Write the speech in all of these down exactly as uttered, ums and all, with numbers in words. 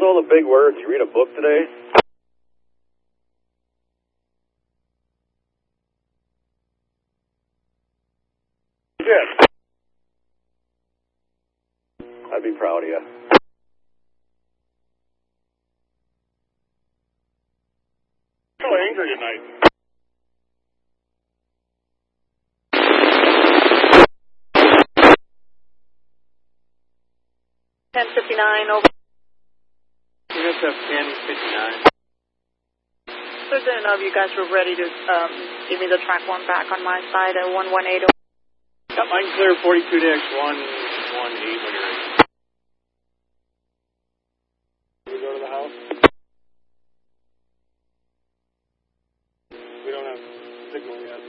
with all the big words? You read a book today? Yes. I'd be proud of you. So angry tonight. ten fifty-nine over. N S F ten fifty-nine. So I didn't know if you guys were ready to um, give me the track one back on my side at one one eight. Yep, I can clear forty-two dash one one eight when you're ready. Can we go to the house? We don't have signal yet.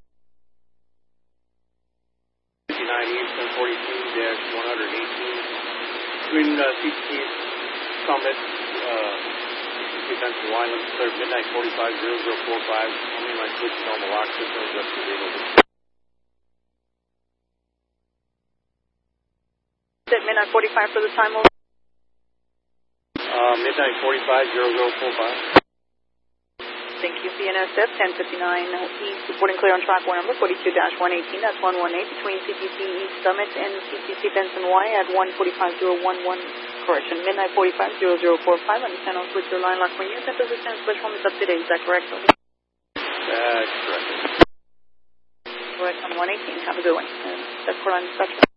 fifty-nine Eastern forty-two dash one eighteen. Between uh, C T T Summit, uh, C T T Benson Y, let's clear midnight forty-five zero zero four five. How many of my switch normal lock systems up to the Is it midnight forty-five for the time over? Uh, midnight forty-five zero zero four five. Thank you. B N S F ten fifty-nine East, reporting clear on track one number forty-two dash one eighteen. That's one one eight between C T T East Summit and C T T Benson Y at one forty-five zero one one. Correction, midnight forty-five zero zero four five. Understand I'll switch your line lock when you send position and switch home is up to date. Is that correct? That's correct. Correct on one eighteen. Have a good one. And that's for line instruction.